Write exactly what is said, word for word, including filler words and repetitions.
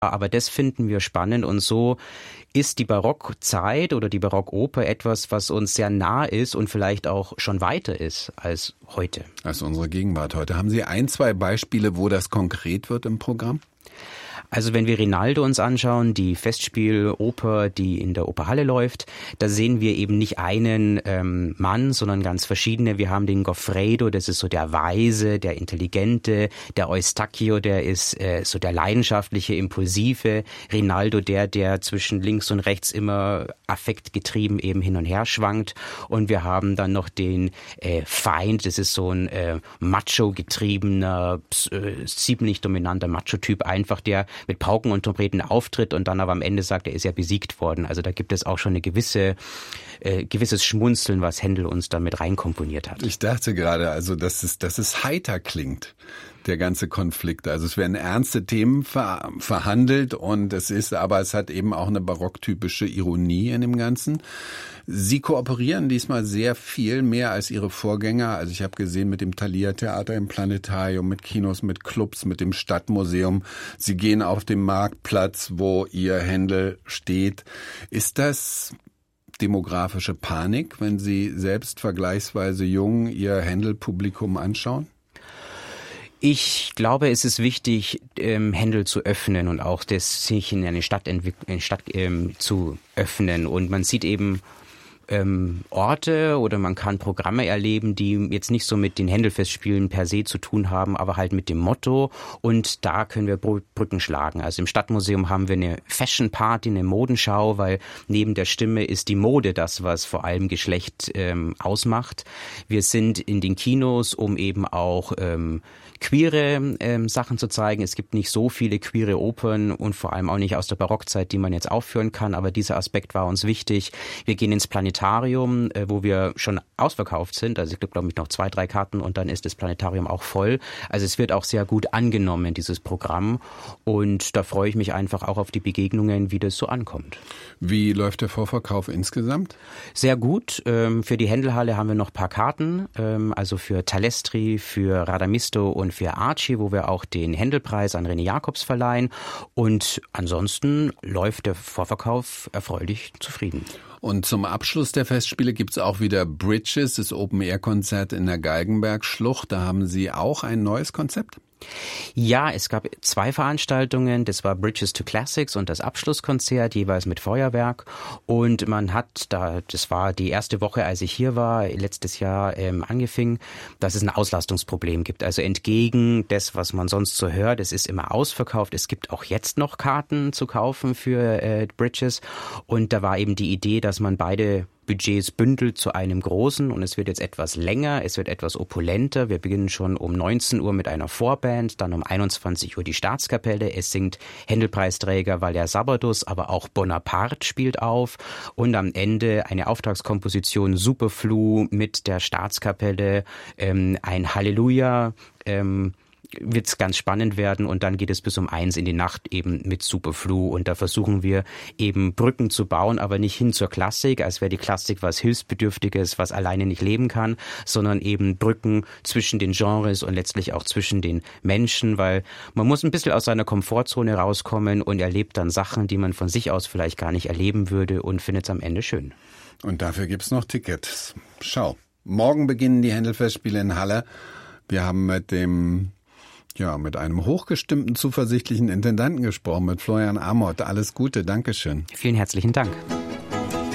Aber das finden wir spannend und so ist die Barockzeit oder die Barockoper etwas, was uns sehr nah ist und vielleicht auch schon weiter ist als heute. Als unsere Gegenwart heute. Haben Sie ein, zwei Beispiele, wo das konkret wird im Programm? Also wenn wir Rinaldo uns anschauen, die Festspieloper, die in der Operhalle läuft, da sehen wir eben nicht einen ähm, Mann, sondern ganz verschiedene. Wir haben den Goffredo, das ist so der Weise, der Intelligente, der Eustachio, der ist äh, so der leidenschaftliche, impulsive, Rinaldo, der, der zwischen links und rechts immer affektgetrieben eben hin und her schwankt. Und wir haben dann noch den äh, Feind, das ist so ein äh, macho-getriebener, äh, ziemlich dominanter Macho-Typ, einfach der mit Pauken und Trompeten auftritt und dann aber am Ende sagt, er ist ja besiegt worden. Also da gibt es auch schon eine gewisse, äh, gewisses Schmunzeln, was Händel uns da mit reinkomponiert hat. Ich dachte gerade, also dass es, dass es heiter klingt, der ganze Konflikt. Also es werden ernste Themen ver- verhandelt und es ist, aber es hat eben auch eine barocktypische Ironie in dem Ganzen. Sie kooperieren diesmal sehr viel mehr als Ihre Vorgänger. Also ich habe gesehen mit dem Thalia Theater im Planetarium, mit Kinos, mit Clubs, mit dem Stadtmuseum. Sie gehen auf den Marktplatz, wo Ihr Händel steht. Ist das demografische Panik, wenn Sie selbst vergleichsweise jung Ihr Händel-Publikum anschauen? Ich glaube, es ist wichtig, ähm, Händel zu öffnen und auch das sich in eine Stadt, entwick- eine Stadt ähm, zu öffnen. Und man sieht eben ähm, Orte oder man kann Programme erleben, die jetzt nicht so mit den Händelfestspielen per se zu tun haben, aber halt mit dem Motto. Und da können wir Brücken schlagen. Also im Stadtmuseum haben wir eine Fashion Party, eine Modenschau, weil neben der Stimme ist die Mode das, was vor allem Geschlecht ähm, ausmacht. Wir sind in den Kinos, um eben auch ähm, queere ähm, Sachen zu zeigen. Es gibt nicht so viele queere Opern und vor allem auch nicht aus der Barockzeit, die man jetzt aufführen kann, aber dieser Aspekt war uns wichtig. Wir gehen ins Planetarium, äh, wo wir schon ausverkauft sind. Also es gibt, glaube ich, noch zwei, drei Karten und dann ist das Planetarium auch voll. Also es wird auch sehr gut angenommen, dieses Programm. Und da freue ich mich einfach auch auf die Begegnungen, wie das so ankommt. Wie läuft der Vorverkauf insgesamt? Sehr gut. Ähm, für die Händelhalle haben wir noch ein paar Karten, ähm, also für Talestri, für Radamisto und für Arci, wo wir auch den Händelpreis an René Jacobs verleihen. Und ansonsten läuft der Vorverkauf erfreulich zufrieden. Und zum Abschluss der Festspiele gibt's auch wieder Bridges, das Open-Air-Konzert in der Galgenberg-Schlucht. Da haben Sie auch ein neues Konzept? Ja, es gab zwei Veranstaltungen, das war Bridges to Classics und das Abschlusskonzert, jeweils mit Feuerwerk. Und man hat da, das war die erste Woche, als ich hier war, letztes Jahr ähm, angefing, dass es ein Auslastungsproblem gibt. Also entgegen des, was man sonst so hört, es ist immer ausverkauft. Es gibt auch jetzt noch Karten zu kaufen für äh, Bridges. Und da war eben die Idee, dass man beide Budgets bündelt zu einem großen und es wird jetzt etwas länger, es wird etwas opulenter. Wir beginnen schon um neunzehn Uhr mit einer Vorband, dann um einundzwanzig Uhr die Staatskapelle. Es singt Händelpreisträger Valère Sabardus, aber auch Bonaparte spielt auf und am Ende eine Auftragskomposition Superflu mit der Staatskapelle, ähm, ein Halleluja, ähm, wird es ganz spannend werden und dann geht es bis um eins in die Nacht eben mit Superflu und da versuchen wir eben Brücken zu bauen, aber nicht hin zur Klassik, als wäre die Klassik was Hilfsbedürftiges, was alleine nicht leben kann, sondern eben Brücken zwischen den Genres und letztlich auch zwischen den Menschen, weil man muss ein bisschen aus seiner Komfortzone rauskommen und erlebt dann Sachen, die man von sich aus vielleicht gar nicht erleben würde und findet es am Ende schön. Und dafür gibt's noch Tickets. Schau, morgen beginnen die Händelfestspiele in Halle. Wir haben mit dem Ja, mit einem hochgestimmten, zuversichtlichen Intendanten gesprochen, mit Florian Amott. Alles Gute, Dankeschön. Vielen herzlichen Dank.